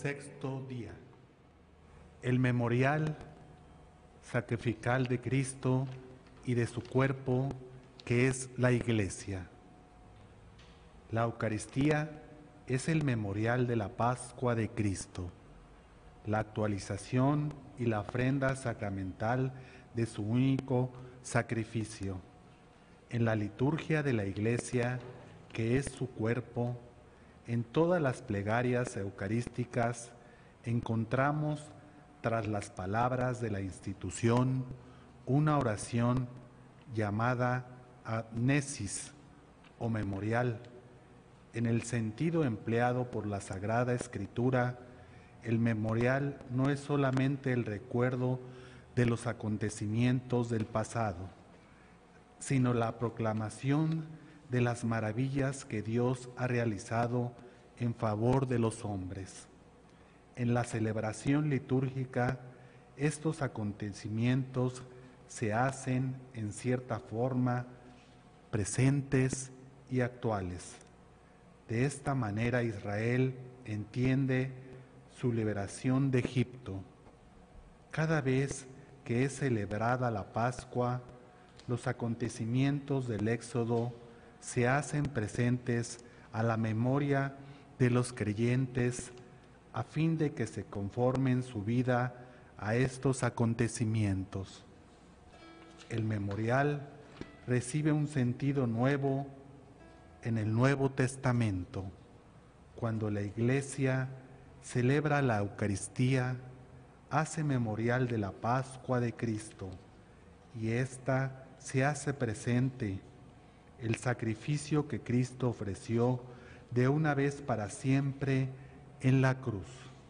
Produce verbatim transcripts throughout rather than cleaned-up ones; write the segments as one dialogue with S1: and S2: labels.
S1: Sexto día. El memorial sacrificial de Cristo y de su cuerpo, que es la Iglesia. La Eucaristía es el memorial de la Pascua de Cristo, la actualización y la ofrenda sacramental de su único sacrificio. En la liturgia de la Iglesia, que es su cuerpo, en todas las plegarias eucarísticas encontramos, tras las palabras de la institución, una oración llamada amnesis o memorial. En el sentido empleado por la Sagrada Escritura, el memorial no es solamente el recuerdo de los acontecimientos del pasado, sino la proclamación de las maravillas que Dios ha realizado en favor de los hombres. En la celebración litúrgica, estos acontecimientos se hacen en cierta forma presentes y actuales. De esta manera Israel entiende su liberación de Egipto. Cada vez que es celebrada la Pascua, los acontecimientos del Éxodo se hacen presentes a la memoria de los creyentes a fin de que se conformen su vida a estos acontecimientos. El memorial recibe un sentido nuevo en el Nuevo Testamento, cuando la Iglesia celebra la Eucaristía, hace memorial de la Pascua de Cristo, y ésta se hace presente el sacrificio que Cristo ofreció de una vez para siempre en la cruz.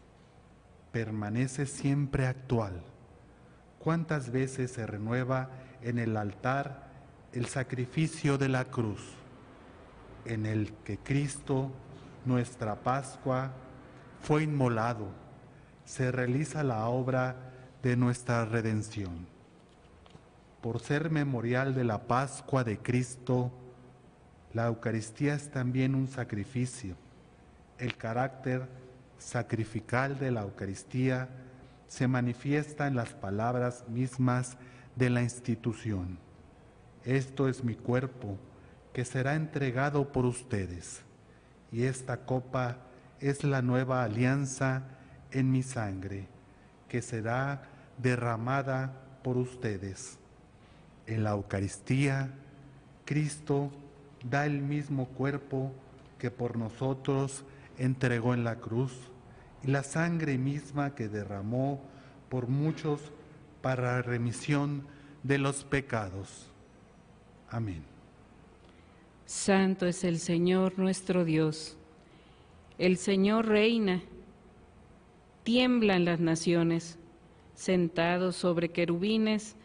S1: Permanece siempre actual. ¿Cuántas veces se renueva en el altar el sacrificio de la cruz, en el que Cristo, nuestra Pascua, fue inmolado? Se realiza la obra de nuestra redención. Por ser memorial de la Pascua de Cristo, la Eucaristía es también un sacrificio. El carácter sacrificial de la Eucaristía se manifiesta en las palabras mismas de la institución. Esto es mi cuerpo, que será entregado por ustedes, y esta copa es la nueva alianza en mi sangre, que será derramada por ustedes. En la Eucaristía, Cristo da el mismo cuerpo que por nosotros entregó en la cruz, y la sangre misma que derramó por muchos para remisión de los pecados. Amén.
S2: Santo es el Señor nuestro Dios. El Señor reina. Tiemblan las naciones. Sentado sobre querubines,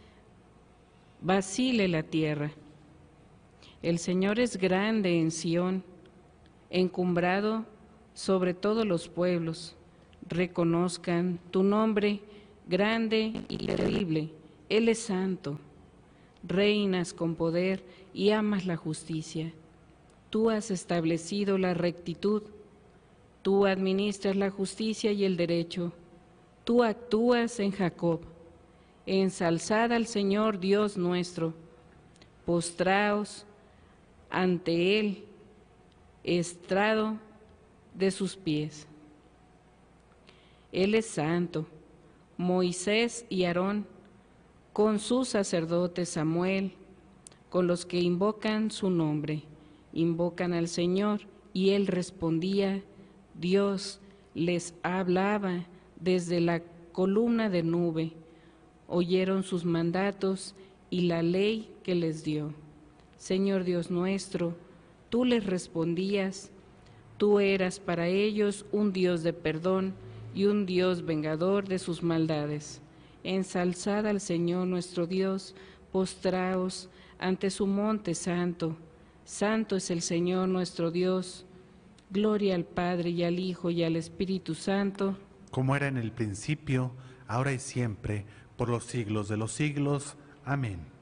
S2: vacile la tierra. El Señor es grande en Sión, encumbrado sobre todos los pueblos. Reconozcan tu nombre grande y terrible. Él es santo. Reinas con poder y amas la justicia. Tú has establecido la rectitud. Tú administras la justicia y el derecho. Tú actúas en Jacob. Ensalzad al Señor Dios nuestro. Postraos ante Él, estrado de sus pies. Él es santo. Moisés y Aarón, con sus sacerdotes Samuel, con los que invocan su nombre, invocan al Señor, y Él respondía. Dios les hablaba desde la columna de nube. Oyeron sus mandatos y la ley que les dio. Señor Dios nuestro, tú les respondías. Tú eras para ellos un Dios de perdón y un Dios vengador de sus maldades. Ensalzad al Señor nuestro Dios, postraos ante su monte santo. Santo es el Señor nuestro Dios. Gloria al Padre y al Hijo y al Espíritu Santo,
S1: como era en el principio, ahora y siempre, por los siglos de los siglos. Amén.